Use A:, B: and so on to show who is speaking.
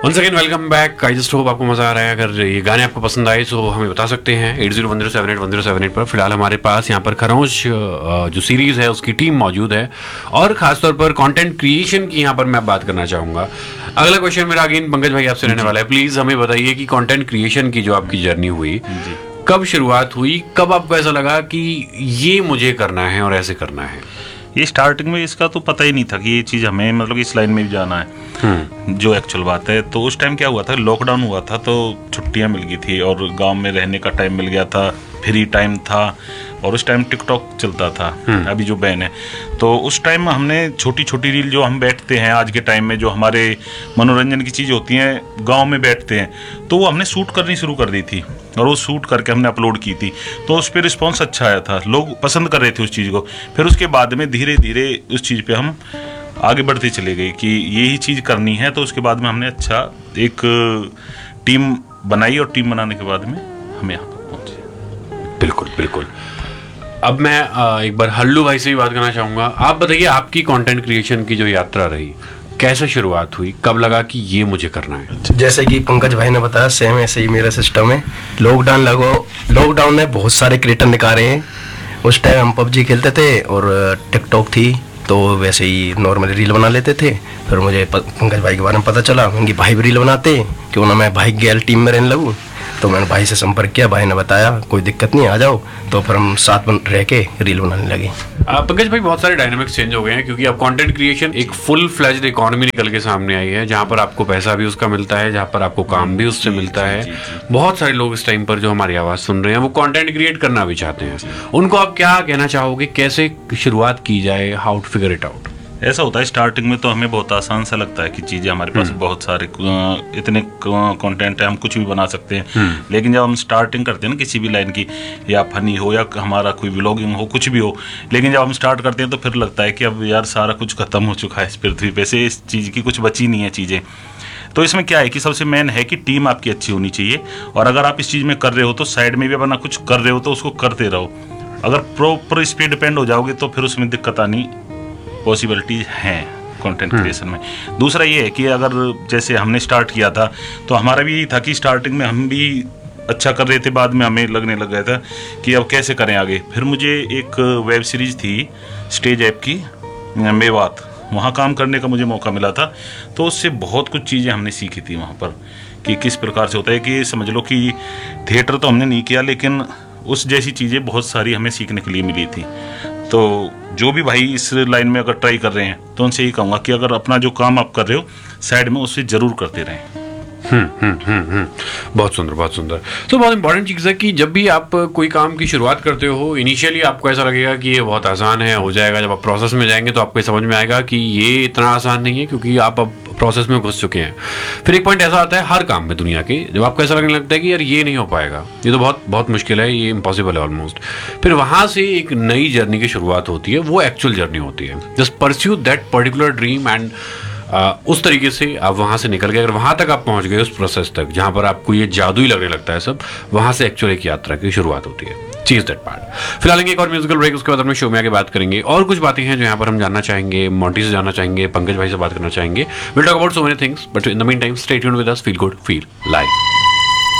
A: Once again welcome back. I just hope आपको मजा आ रहा है। अगर ये गाने आपको पसंद आए तो हमें बता सकते हैं 8010781078 पर। फिलहाल हमारे पास यहाँ पर खरोंच जो सीरीज है उसकी टीम मौजूद है और खासतौर पर कंटेंट क्रिएशन की यहाँ पर मैं बात करना चाहूँगा। अगला क्वेश्चन मेरा अगेन पंकज भाई आपसे रहने वाला है। प्लीज हमें बताइए कि कंटेंट क्रिएशन की जो आपकी जर्नी हुई, कब शुरुआत हुई, कब आपको ऐसा लगा कि ये मुझे करना है और ऐसे करना है?
B: ये स्टार्टिंग में इसका तो पता ही नहीं था कि ये चीज़ हमें मतलब इस लाइन में भी जाना है। जो एक्चुअल बात है, तो उस टाइम क्या हुआ था, लॉकडाउन हुआ था तो छुट्टियां मिल गई थी और गांव में रहने का टाइम मिल गया था, फ्री टाइम था और उस टाइम टिकटॉक चलता था। अभी जो बैन है, तो उस टाइम हमने छोटी छोटी रील जो हम बैठते हैं आज के टाइम में, जो हमारे मनोरंजन की चीज़ होती हैं गांव में बैठते हैं, तो वो हमने शूट करनी शुरू कर दी थी और वो शूट करके हमने अपलोड की थी। तो उस पर रिस्पॉन्स अच्छा आया था, लोग पसंद कर रहे थे उस चीज़ को। फिर उसके बाद में धीरे धीरे उस चीज़ पे हम आगे बढ़ते चले गए कि यही चीज़ करनी है। तो उसके बाद में हमने अच्छा एक टीम बनाई और टीम बनाने के बाद में हम यहाँ पर पहुँचे।
A: बिल्कुल बिल्कुल। अब मैं एक बार हल्लू भाई से भी बात करना चाहूँगा। आप बताइए आपकी कंटेंट क्रिएशन की जो यात्रा रही, कैसे शुरुआत हुई, कब लगा कि ये मुझे करना है?
C: जैसे कि पंकज भाई ने बताया सेम ऐसे ही मेरा सिस्टम है। लॉकडाउन में बहुत सारे क्रिएटर निकाले हैं। उस टाइम हम पबजी खेलते थे और टिकटॉक थी, तो वैसे ही नॉर्मली रील बना लेते थे। फिर मुझे पंकज भाई के बारे में पता चला, उनकी भाई भी रील बनाते, क्यों ना मैं भाई गैल टीम में रहने लगूँ। तो मैंने भाई से संपर्क किया, भाई ने बताया कोई दिक्कत नहीं, आ जाओ। तो फिर हम साथ रह के रील बनाने लगे।
A: पंकज भाई, बहुत सारे डायनामिक्स चेंज हो गए हैं क्योंकि अब कंटेंट क्रिएशन एक फुल फ्लेज्ड इकोनॉमी निकल के सामने आई है, जहां पर आपको पैसा भी उसका मिलता है, जहां पर आपको काम भी उससे मिलता है। बहुत सारे लोग इस टाइम पर जो हमारी आवाज सुन रहे हैं वो कंटेंट क्रिएट करना भी चाहते हैं। उनको आप क्या कहना चाहोगे, कैसे शुरुआत की जाए, how to figure it out?
B: ऐसा होता है स्टार्टिंग में तो हमें बहुत आसान सा लगता है कि चीज़ें हमारे पास बहुत सारे इतने कंटेंट है, हम कुछ भी बना सकते हैं। लेकिन जब हम स्टार्टिंग करते हैं ना किसी भी लाइन की, या फनी हो या हमारा कोई व्लॉगिंग हो, कुछ भी हो, लेकिन जब हम स्टार्ट करते हैं तो फिर लगता है कि अब यार सारा कुछ खत्म हो चुका है इस पृथ्वी पे से, इस चीज़ की कुछ बची नहीं है चीज़ें। तो इसमें क्या है कि सबसे मेन है कि टीम आपकी अच्छी होनी चाहिए, और अगर आप इस चीज़ में कर रहे हो तो साइड में भी अपना कुछ कर रहे हो तो उसको करते रहो। अगर प्रॉपर इस पर डिपेंड हो जाओगे तो फिर उसमें दिक्कत आनी पॉसिबिलिटीज हैं कंटेंट क्रिएशन में। दूसरा ये है कि अगर जैसे हमने स्टार्ट किया था तो हमारा भी यही था कि स्टार्टिंग में हम भी अच्छा कर रहे थे, बाद में हमें लगने लग गया था कि अब कैसे करें आगे। फिर मुझे एक वेब सीरीज़ थी स्टेज ऐप की, मेवात, वहाँ काम करने का मुझे मौका मिला था। तो उससे बहुत कुछ चीज़ें हमने सीखी थी वहाँ पर कि किस प्रकार से होता है, कि समझ लो कि थिएटर तो हमने नहीं किया, लेकिन उस जैसी चीज़ें बहुत सारी हमें सीखने के लिए मिली थी। तो जो भी भाई इस लाइन में अगर ट्राई कर रहे हैं तो उनसे यही कहूँगा कि अगर अपना जो काम आप कर रहे हो साइड में उससे जरूर करते रहें।
A: बहुत सुंदर, बहुत सुंदर। तो बहुत इंपॉर्टेंट चीज़ है कि जब भी आप कोई काम की शुरुआत करते हो, इनिशियली आपको ऐसा लगेगा कि ये बहुत आसान है, हो जाएगा। जब आप प्रोसेस में जाएंगे तो आपको समझ में आएगा कि ये इतना आसान नहीं है, क्योंकि आप अब प्रोसेस में घुस चुके हैं। फिर एक पॉइंट ऐसा आता है हर काम में दुनिया के, जब आपको ऐसा लगने लगता है कि यार ये नहीं हो पाएगा, ये तो बहुत बहुत मुश्किल है, ये इम्पॉसिबल है ऑलमोस्ट। फिर वहाँ से एक नई जर्नी की शुरुआत होती है, वो एक्चुअल जर्नी होती है। Just pursue that particular dream and उस तरीके से आप वहाँ से निकल गए। अगर वहाँ तक आप पहुँच गए, उस प्रोसेस तक जहाँ पर आपको ये जादू ही लगने लगता है सब, वहाँ से एक्चुअल एक यात्रा की शुरुआत होती है। चीज दैट पार्ट। फिलहाल एक और म्यूजिकल ब्रेक, उसके बाद हम शो में आगे बात करेंगे और कुछ बातें हैं जो यहाँ पर हम जानना चाहेंगे, मोंटी से जानना चाहेंगे, पंकज भाई से बात करना चाहेंगे। Will talk about so many things, but in the mean time stay tuned with us. Feel good, feel live.